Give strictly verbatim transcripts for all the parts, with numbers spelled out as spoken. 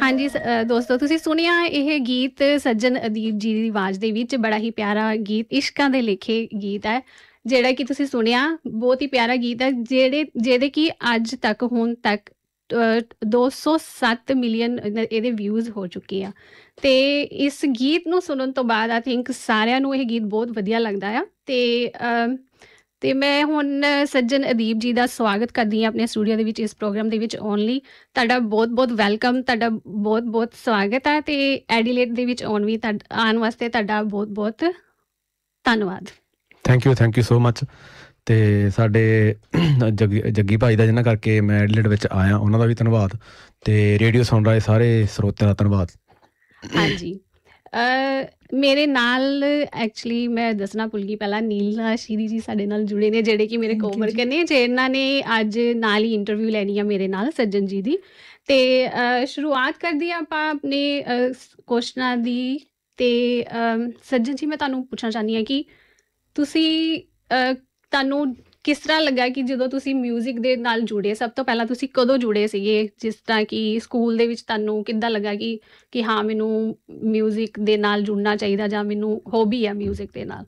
ਹਾਂਜੀ ਸ ਅ, ਦੋਸਤੋ ਤੁਸੀਂ ਸੁਣਿਆ ਇਹ ਗੀਤ ਸੱਜਣ ਅਦੀਬ ਜੀ ਦੀ ਆਵਾਜ਼ ਦੇ ਵਿੱਚ ਬੜਾ ਹੀ ਪਿਆਰਾ ਗੀਤ ਇਸ਼ਕਾਂ ਦੇ ਲੇਖੇ ਗੀਤ ਹੈ ਜਿਹੜਾ ਕਿ ਤੁਸੀਂ ਸੁਣਿਆ ਬਹੁਤ ਹੀ ਪਿਆਰਾ ਗੀਤ ਹੈ ਜਿਹੜੇ ਜਿਹਦੇ ਕਿ ਅੱਜ ਤੱਕ ਹੁਣ ਤੱਕ ਦੋ ਸੌ ਸੱਤ ਮਿਲੀਅਨ ਇਹਦੇ ਵਿਊਜ਼ ਹੋ ਚੁੱਕੇ ਆ ਅਤੇ ਇਸ ਗੀਤ ਨੂੰ ਸੁਣਨ ਤੋਂ ਬਾਅਦ ਆਈ ਥਿੰਕ ਸਾਰਿਆਂ ਨੂੰ ਇਹ ਗੀਤ ਬਹੁਤ ਵਧੀਆ ਲੱਗਦਾ ਆ ਅਤੇ ਅਤੇ ਮੈਂ ਹੁਣ ਸੱਜਣ ਅਦੀਬ ਜੀ ਦਾ ਸਵਾਗਤ ਕਰਦੀ ਹਾਂ ਆਪਣੇ ਸਟੂਡੀਓ ਦੇ ਵਿੱਚ ਇਸ ਪ੍ਰੋਗਰਾਮ ਦੇ ਵਿੱਚ ਆਉਣ ਲਈ ਤੁਹਾਡਾ ਬਹੁਤ ਬਹੁਤ ਵੈਲਕਮ ਤੁਹਾਡਾ ਬਹੁਤ ਬਹੁਤ ਸਵਾਗਤ ਹੈ ਅਤੇ ਐਡੀਲੇਟ ਦੇ ਵਿੱਚ ਆਉਣ ਵੀ ਆਉਣ ਵਾਸਤੇ ਤੁਹਾਡਾ ਬਹੁਤ ਬਹੁਤ ਧੰਨਵਾਦ। Thank you thank you so much. ਅਤੇ ਸਾਡੇ ਜੱਗੀ ਜੱਗੀ ਭਾਈ ਦਾ ਜਿਹਨਾਂ ਕਰਕੇ ਮੈਂ ਐਡੀਲੇਟ ਵਿੱਚ ਆਇਆ ਉਹਨਾਂ ਦਾ ਵੀ ਧੰਨਵਾਦ ਅਤੇ ਰੇਡੀਓ ਸੁਣ ਰਹੇ ਸਾਰੇ ਸਰੋਤਿਆਂ ਦਾ ਧੰਨਵਾਦ। ਹਾਂਜੀ ਮੇਰੇ ਨਾਲ ਐਕਚੁਅਲੀ ਮੈਂ ਦੱਸਣਾ ਭੁੱਲ ਗਈ ਪਹਿਲਾਂ ਨੀਲਾ ਸ਼ੀਰੀ ਜੀ ਸਾਡੇ ਨਾਲ ਜੁੜੇ ਨੇ ਜਿਹੜੇ ਕਿ ਮੇਰੇ ਕੋਵਰਕਰ ਨੇ ਜਿਹਨਾਂ ਨੇ ਅੱਜ ਨਾਲ ਹੀ ਇੰਟਰਵਿਊ ਲੈਣੀ ਆ ਮੇਰੇ ਨਾਲ ਸੱਜਣ ਜੀ ਦੀ। ਅਤੇ ਸ਼ੁਰੂਆਤ ਕਰਦੀ ਹਾਂ ਆਪਾਂ ਆਪਣੇ ਕੁਐਸਚਨਾਂ ਦੀ। ਅਤੇ ਸੱਜਣ ਜੀ ਮੈਂ ਤੁਹਾਨੂੰ ਪੁੱਛਣਾ ਚਾਹੁੰਦੀ ਹਾਂ ਕਿ ਤੁਸੀਂ ਤੁਹਾਨੂੰ ਕਿਸ ਤਰ੍ਹਾਂ ਲੱਗਾ ਕਿ ਜਦੋਂ ਤੁਸੀਂ ਮਿਊਜ਼ਿਕ ਦੇ ਨਾਲ ਜੁੜੇ ਸਭ ਤੋਂ ਪਹਿਲਾਂ ਤੁਸੀਂ ਕਦੋਂ ਜੁੜੇ ਸੀਗੇ ਜਿਸ ਤਰ੍ਹਾਂ ਕਿ ਸਕੂਲ ਦੇ ਵਿੱਚ ਤੁਹਾਨੂੰ ਕਿੱਦਾਂ ਲੱਗਾ ਕਿ ਕਿ ਹਾਂ ਮੈਨੂੰ ਮਿਊਜ਼ਿਕ ਦੇ ਨਾਲ ਜੁੜਨਾ ਚਾਹੀਦਾ ਜਾਂ ਮੈਨੂੰ ਹੌਬੀ ਆ ਮਿਊਜ਼ਿਕ ਦੇ ਨਾਲ?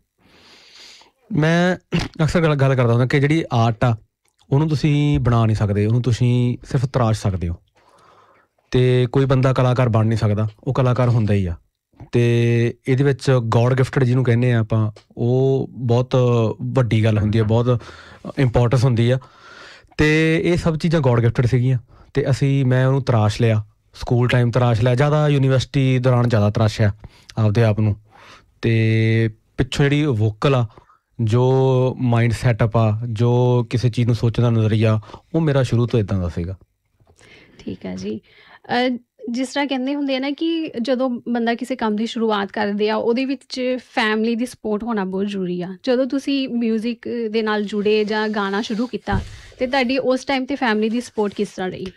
ਮੈਂ ਅਕਸਰ ਗੱਲ ਗੱਲ ਕਰਦਾ ਹੁੰਦਾ ਕਿ ਜਿਹੜੀ ਆਰਟ ਆ ਉਹਨੂੰ ਤੁਸੀਂ ਬਣਾ ਨਹੀਂ ਸਕਦੇ, ਉਹਨੂੰ ਤੁਸੀਂ ਸਿਰਫ ਤਰਾਸ਼ ਸਕਦੇ ਹੋ। ਅਤੇ ਕੋਈ ਬੰਦਾ ਕਲਾਕਾਰ ਬਣ ਨਹੀਂ ਸਕਦਾ, ਉਹ ਕਲਾਕਾਰ ਹੁੰਦਾ ਹੀ ਆ। ਅਤੇ ਇਹਦੇ ਵਿੱਚ ਗੋਡ ਗਿਫਟਡ ਜਿਹਨੂੰ ਕਹਿੰਦੇ ਹਾਂ ਆਪਾਂ ਉਹ ਬਹੁਤ ਵੱਡੀ ਗੱਲ ਹੁੰਦੀ ਹੈ, ਬਹੁਤ ਇੰਪੋਰਟੈਂਸ ਹੁੰਦੀ ਆ। ਅਤੇ ਇਹ ਸਭ ਚੀਜ਼ਾਂ ਗੋਡ ਗਿਫਟਡ ਸੀਗੀਆਂ ਅਤੇ ਅਸੀਂ ਮੈਂ ਉਹਨੂੰ ਤਰਾਸ਼ ਲਿਆ, ਸਕੂਲ ਟਾਈਮ ਤਰਾਸ਼ ਲਿਆ, ਜ਼ਿਆਦਾ ਯੂਨੀਵਰਸਿਟੀ ਦੌਰਾਨ ਜ਼ਿਆਦਾ ਤਰਾਸ਼ਿਆ ਆਪਦੇ ਆਪ ਨੂੰ। ਅਤੇ ਪਿੱਛੋਂ ਜਿਹੜੀ ਵੋਕਲ ਆ, ਜੋ ਮਾਇੰਡ ਸੈਟਅਪ ਆ, ਜੋ ਕਿਸੇ ਚੀਜ਼ ਨੂੰ ਸੋਚਣ ਦਾ ਨਜ਼ਰੀਆ, ਉਹ ਮੇਰਾ ਸ਼ੁਰੂ ਤੋਂ ਇੱਦਾਂ ਦਾ ਸੀਗਾ। ਠੀਕ ਹੈ ਜੀ। ਜਿਸ ਤਰ੍ਹਾਂ ਕਹਿੰਦੇ ਹੁੰਦੇ ਆ ਨਾ ਕਿ ਜਦੋਂ ਬੰਦਾ ਕਿਸੇ ਕੰਮ ਦੀ ਸ਼ੁਰੂਆਤ ਕਰਦੇ ਆ ਉਹਦੇ ਵਿੱਚ ਫੈਮਿਲੀ ਦੀ ਸਪੋਰਟ ਹੋਣਾ ਬਹੁਤ ਜ਼ਰੂਰੀ ਆ। ਜਦੋਂ ਤੁਸੀਂ ਮਿਊਜ਼ਿਕ ਦੇ ਨਾਲ ਜੁੜੇ ਜਾਂ ਗਾਣਾ ਸ਼ੁਰੂ ਕੀਤਾ ਅਤੇ ਤੁਹਾਡੀ ਉਸ ਟਾਈਮ 'ਤੇ ਫੈਮਿਲੀ ਦੀ ਸਪੋਰਟ ਕਿਸ ਤਰ੍ਹਾਂ ਰਹੀ?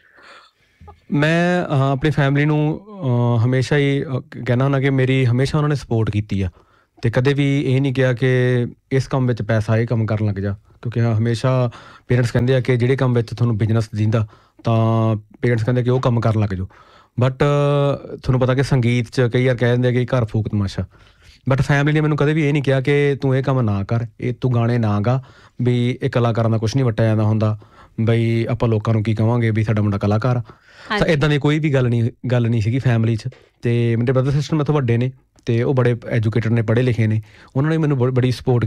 ਮੈਂ ਆਪਣੀ ਫੈਮਿਲੀ ਨੂੰ ਹਮੇਸ਼ਾ ਹੀ ਕਹਿੰਦਾ ਹੁੰਦਾ ਕਿ ਮੇਰੀ ਹਮੇਸ਼ਾ ਉਹਨਾਂ ਨੇ ਸਪੋਰਟ ਕੀਤੀ ਆ ਅਤੇ ਕਦੇ ਵੀ ਇਹ ਨਹੀਂ ਕਿਹਾ ਕਿ ਇਸ ਕੰਮ ਵਿੱਚ ਪੈਸਾ ਇਹ ਕੰਮ ਕਰਨ ਲੱਗ ਜਾ। ਕਿਉਂਕਿ ਹਮੇਸ਼ਾ ਪੇਰੈਂਟਸ ਕਹਿੰਦੇ ਆ ਕਿ ਜਿਹੜੇ ਕੰਮ ਵਿੱਚ ਤੁਹਾਨੂੰ ਬਿਜ਼ਨਸ ਦਿੰਦਾ ਤਾਂ ਪੇਰੈਂਟਸ ਕਹਿੰਦੇ ਕਿ ਉਹ ਕੰਮ ਕਰਨ ਲੱਗ ਜਾਓ। ਬਟ ਤੁਹਾਨੂੰ ਪਤਾ ਕਿ ਸੰਗੀਤ 'ਚ ਕਈ ਵਾਰ ਕਹਿ ਦਿੰਦੇ ਆ ਕਿ ਘਰ ਫੂਕ ਤਮਾਸ਼ਾ। ਬਟ ਫੈਮਿਲੀ ਨੇ ਮੈਨੂੰ ਕਦੇ ਵੀ ਇਹ ਨਹੀਂ ਕਿਹਾ ਕਿ ਤੂੰ ਇਹ ਕੰਮ ਨਾ ਕਰ, ਇਹ ਤੂੰ ਗਾਣੇ ਨਾ ਗਾ, ਵੀ ਇਹ ਕਲਾਕਾਰਾਂ ਦਾ ਕੁਛ ਨਹੀਂ ਵੱਟਿਆ ਜਾਂਦਾ ਹੁੰਦਾ, ਬਈ ਆਪਾਂ ਲੋਕਾਂ ਨੂੰ ਕੀ ਕਹਾਂਗੇ ਵੀ ਸਾਡਾ ਮੁੰਡਾ ਕਲਾਕਾਰ ਆ। ਤਾਂ ਇੱਦਾਂ ਦੀ ਕੋਈ ਵੀ ਗੱਲ ਨਹੀਂ ਗੱਲ ਨਹੀਂ ਸੀਗੀ ਫੈਮਿਲੀ 'ਚ। ਅਤੇ ਮੇਰੇ ਬ੍ਰਦਰ ਸਿਸਟਰ ਮੇਰੇ ਤੋਂ ਵੱਡੇ ਨੇ ਅਤੇ ਉਹ ਬੜੇ ਐਜੂਕੇਟਡ ਨੇ, ਪੜ੍ਹੇ ਲਿਖੇ ਨੇ, ਉਹਨਾਂ ਨੇ ਮੈਨੂੰ ਬ ਬੜੀ ਸਪੋਰਟ